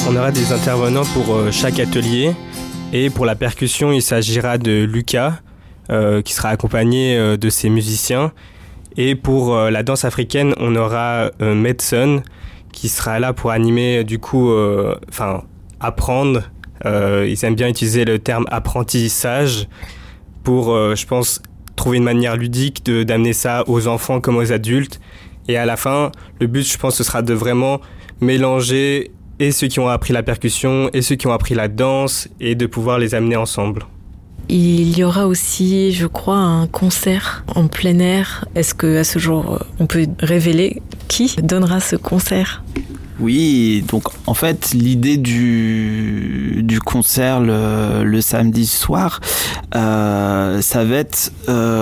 On aura des intervenants pour chaque atelier. Et pour la percussion, il s'agira de Lucas, qui sera accompagné de ses musiciens. Et pour la danse africaine, on aura Medson, qui sera là pour animer, apprendre. Ils aiment bien utiliser le terme apprentissage pour, je pense, trouver une manière ludique d'amener ça aux enfants comme aux adultes. Et à la fin, le but, je pense, ce sera de vraiment mélanger et ceux qui ont appris la percussion et ceux qui ont appris la danse et de pouvoir les amener ensemble. Il y aura aussi, je crois, un concert en plein air. Est-ce qu'à ce jour, on peut révéler qui donnera ce concert ? Oui, donc en fait, l'idée du concert le samedi soir, ça va être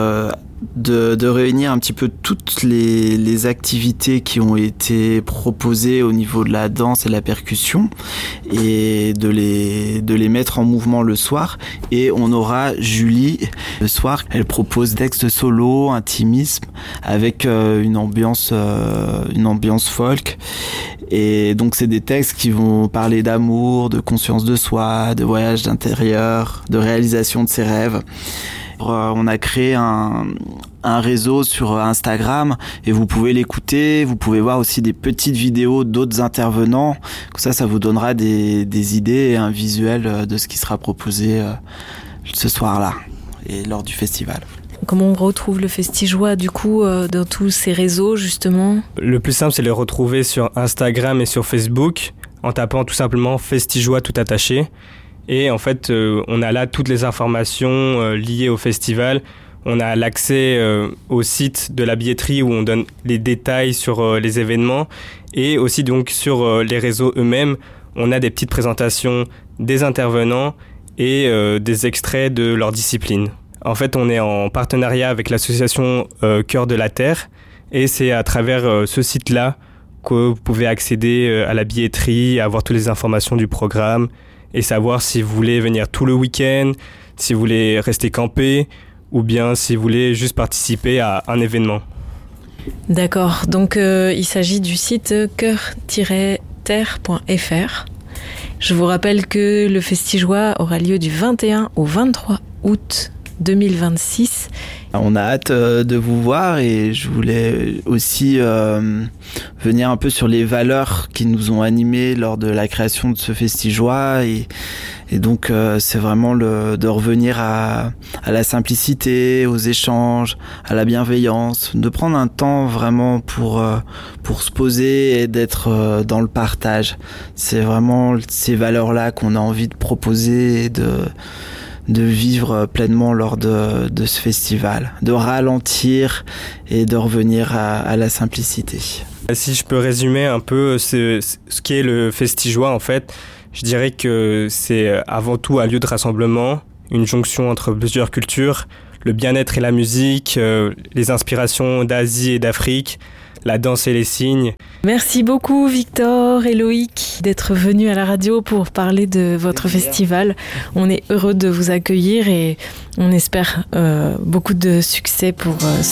de réunir un petit peu toutes les activités qui ont été proposées au niveau de la danse et de la percussion et de les mettre en mouvement le soir. Et on aura Julie le soir, elle propose textes solo, intimisme avec une ambiance folk. Et donc c'est des textes qui vont parler d'amour, de conscience de soi, de voyage d'intérieur, de réalisation de ses rêves. On a créé un réseau sur Instagram et vous pouvez l'écouter, vous pouvez voir aussi des petites vidéos d'autres intervenants. Comme ça vous donnera des idées et un visuel de ce qui sera proposé ce soir-là et lors du festival. Comment on retrouve le Festijoie du coup dans tous ces réseaux justement ? Le plus simple, c'est de le retrouver sur Instagram et sur Facebook en tapant tout simplement Festijoie tout attaché. Et en fait, on a là toutes les informations liées au festival. On a l'accès au site de la billetterie où on donne les détails sur les événements. Et aussi donc sur les réseaux eux-mêmes, on a des petites présentations des intervenants et des extraits de leur discipline. En fait, on est en partenariat avec l'association Cœur de la Terre. Et c'est à travers ce site-là que vous pouvez accéder à la billetterie, avoir toutes les informations du programme et savoir si vous voulez venir tout le week-end, si vous voulez rester camper ou bien si vous voulez juste participer à un événement. D'accord, donc il s'agit du site cœur-terre.fr. Je vous rappelle que le Festijoie aura lieu du 21 au 23 août 2026. On a hâte de vous voir et je voulais aussi venir un peu sur les valeurs qui nous ont animés lors de la création de ce Festijoie et donc c'est vraiment de revenir à la simplicité, aux échanges, à la bienveillance, de prendre un temps vraiment pour se poser et d'être dans le partage. C'est vraiment ces valeurs-là qu'on a envie de proposer et de vivre pleinement lors de ce festival, de ralentir et de revenir à la simplicité. Si je peux résumer un peu ce qu'est le Festijoie, en fait, je dirais que c'est avant tout un lieu de rassemblement, une jonction entre plusieurs cultures, le bien-être et la musique, les inspirations d'Asie et d'Afrique, la danse et les signes. Merci beaucoup Victor et Loïc d'être venus à la radio pour parler de votre festival. On est heureux de vous accueillir et on espère beaucoup de succès pour